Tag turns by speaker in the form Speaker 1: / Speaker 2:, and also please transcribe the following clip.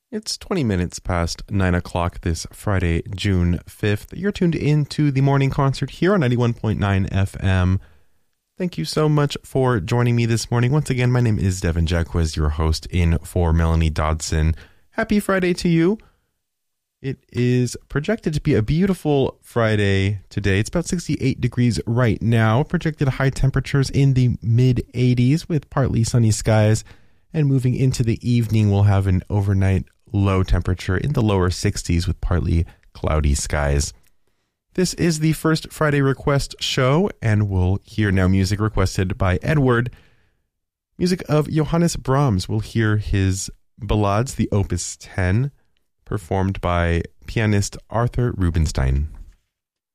Speaker 1: It's 20 minutes past 9 o'clock this Friday, June 5th. You're tuned into the morning concert here on 91.9 FM. Thank you so much for joining me this morning. Once again, my name is Devin Jacquez, your host in for Melanie Dodson. Happy Friday to you. It is projected to be a beautiful Friday today. It's about 68 degrees right now. Projected high temperatures in the mid 80s with partly sunny skies. And moving into the evening, we'll have an overnight low temperature in the lower 60s with partly cloudy skies. This is the first Friday request show, and we'll hear now music requested by Edward. Music of Johannes Brahms. We'll hear his Ballades, the Opus 10, performed by pianist Arthur Rubinstein.